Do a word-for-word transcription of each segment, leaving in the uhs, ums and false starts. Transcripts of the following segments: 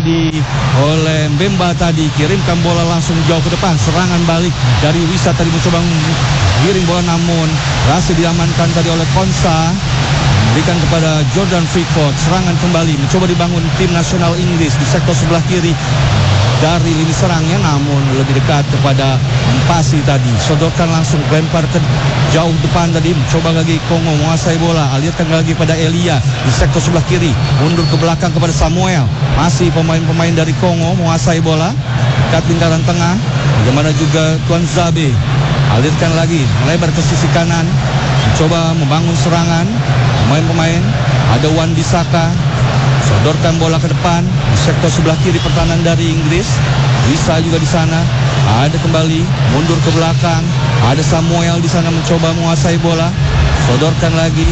di oleh Mbemba tadi, kirimkan bola langsung jauh ke depan, serangan balik dari Wisa tadi mencoba giring bola namun berhasil diamankan tadi oleh Konsa, berikan kepada Jordan Pickford. Serangan kembali mencoba dibangun tim nasional Inggris di sektor sebelah kiri dari lini serangnya, namun lebih dekat kepada Mpasi tadi, sodorkan langsung, lempar ke jauh depan tadi, mencoba lagi Kongo menguasai bola, alirkan lagi pada Elia di sektor sebelah kiri, mundur ke belakang kepada Samuel, masih pemain-pemain dari Kongo menguasai bola, dekat lingkaran tengah, bagaimana juga Tuan Zabe, alirkan lagi, melebar ke sisi kanan, mencoba membangun serangan, pemain-pemain, ada Wan Bissaka, sodorkan bola ke depan di sektor sebelah kiri pertahanan dari Inggris. Bisa juga di sana. Ada kembali mundur ke belakang. Ada Samuel di sana mencoba menguasai bola. Sodorkan lagi.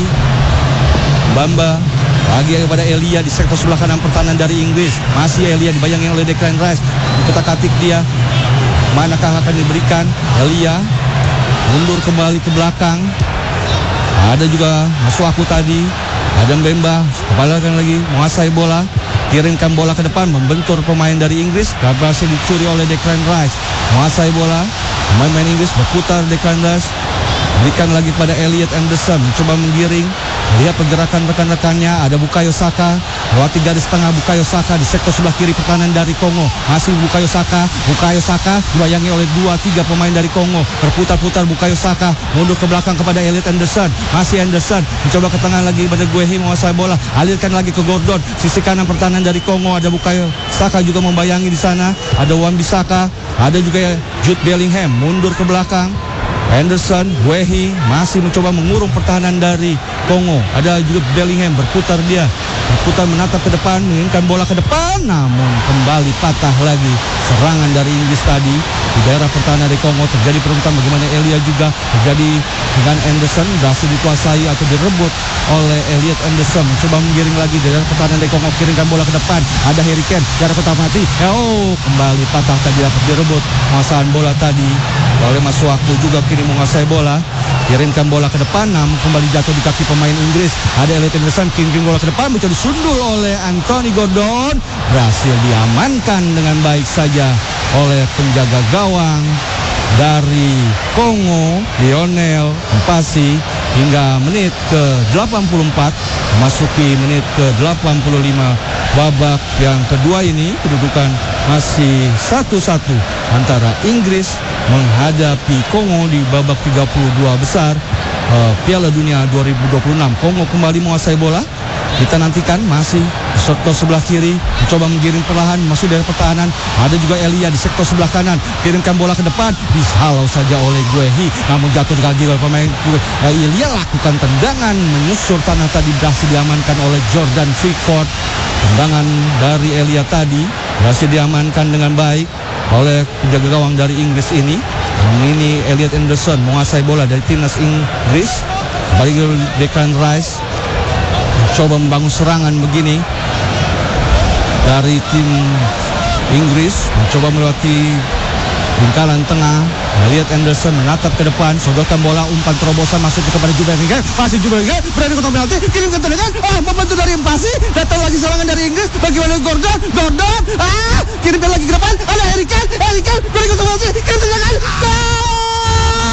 Bamba lagi kepada Elia di sektor sebelah kanan pertahanan dari Inggris. Masih Elia dibayangi oleh Declan Rice. Ketak-katik dia. Manakah akan diberikan? Elia mundur kembali ke belakang. Ada juga Masuaku tadi. Ada Mbemba, kepalakan lagi, menguasai bola, kirimkan bola ke depan, membentur pemain dari Inggris, berhasil dicuri oleh Declan Rice, menguasai bola, pemain-pemain Inggris berputar, Declan Rice, berikan lagi pada Elliot Anderson, mencoba menggiring, lihat pergerakan rekan-rekannya, ada Bukayo Saka, lewati garis tengah Bukayo Saka di sektor sebelah kiri pertahanan dari Kongo, masih Bukayo Saka, Bukayo Saka dibayangi oleh dua tiga pemain dari Kongo, berputar-putar Bukayo Saka, mundur ke belakang kepada Elliot Anderson, masih Anderson, mencoba ke tengah lagi pada Guehi menguasai bola, alirkan lagi ke Gordon, sisi kanan pertahanan dari Kongo, ada Bukayo Saka juga membayangi di sana, ada Wan Bissaka, ada juga Jude Bellingham, mundur ke belakang. Anderson, Guehi masih mencoba mengurung pertahanan dari Kongo. Ada juga Bellingham, berputar dia, berputar menatap ke depan, menginginkan bola ke depan, namun kembali patah lagi serangan dari Inggris tadi di daerah pertahanan dari Kongo. Terjadi perebutan, bagaimana Elia juga terjadi dengan Anderson, berhasil dikuasai atau direbut oleh Elliot Anderson, mencoba menggiring lagi di daerah pertahanan dari Kongo, kirimkan bola ke depan, ada Harry Kane, jarak pertama mati, oh kembali patah tadi, dapat direbut penguasaan bola tadi oleh Masuaku, juga kini menguasai bola, kirimkan bola ke depan, namun kembali jatuh di kaki pemain Inggris. Ada Elliot Anderson, kirim bola ke depan, mencoba disundul oleh Anthony Gordon, berhasil diamankan dengan baik saja oleh penjaga gawang dari Kongo, Lionel Mpasi, hingga menit ke delapan puluh empat, memasuki menit ke delapan puluh lima babak yang kedua ini, kedudukan masih satu satu antara Inggris menghadapi Kongo di babak tiga puluh dua besar uh, Piala Dunia dua ribu dua puluh enam. Kongo kembali menguasai bola. Kita nantikan masih di sektor sebelah kiri, mencoba menggiring perlahan masuk dari pertahanan. Ada juga Elia di sektor sebelah kanan, kirimkan bola ke depan, dihalau saja oleh Guehi, namun jatuh lagi oleh pemain Elia, lakukan tendangan menyusur tanah tadi, berhasil diamankan oleh Jordan Pickford. Tendangan dari Elia tadi berhasil diamankan dengan baik oleh penjaga gawang dari Inggris ini. Ini Elliot Anderson menguasai bola dari timnas Inggris. Kembali ke Declan Rice, coba membangun serangan begini dari tim Inggris, mencoba melewati lingkaran tengah. Elliot Anderson menatap ke depan, sodorkan bola, umpan terobosan masuk kepada Jude Bellingham, masih Jude Bellingham berani kotak penalti, kirim ke tendangan, ah membantu dari Mpasi, datang lagi serangan dari Inggris, bagaimana Gordon, Gordon, ah kirimkan lagi ke depan, ada Harry Kane, Harry Kane berani kotak penalti, kirim tendangan, gol,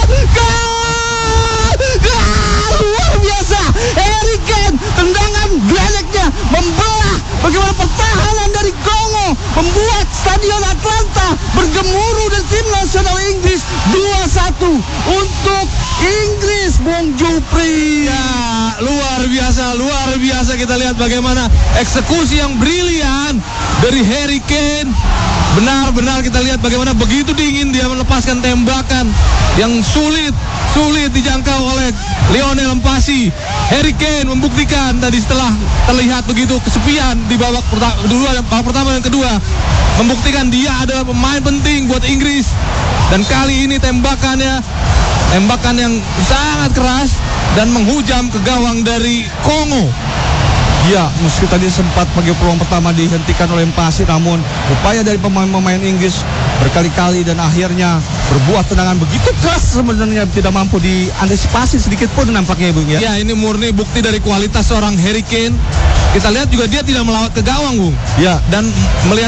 gol, gol, luar biasa, Harry Kane, tendangan geledeknya membelah bagaimana pertahanan dari Kongo, membuat Stadion Atlanta bergemuruh dan tim nasional Inggris dua satu untuk Inggris, Bung Jupri. Ya, luar biasa, luar biasa. Kita lihat bagaimana eksekusi yang brilian dari Harry Kane. Benar-benar kita lihat bagaimana begitu dingin dia melepaskan tembakan yang sulit sulit dijangkau oleh Lionel Mpasi. Harry Kane membuktikan tadi setelah terlihat begitu kesepian di babak pertama, babak pertama dan kedua, membuktikan dia adalah pemain penting buat Inggris. Dan kali ini tembakannya tembakan yang sangat keras dan menghujam ke gawang dari Kongo. Ya, meski tadi sempat bagi peluang pertama dihentikan oleh Mpasi, namun upaya dari pemain-pemain Inggris berkali-kali dan akhirnya berbuah tendangan begitu keras sebenarnya tidak mampu diantisipasi sedikit pun nampaknya, Bung ya. Ya, ini murni bukti dari kualitas seorang Harry Kane. Kita lihat juga dia tidak melawat ke gawang, Bung. Ya, dan melihat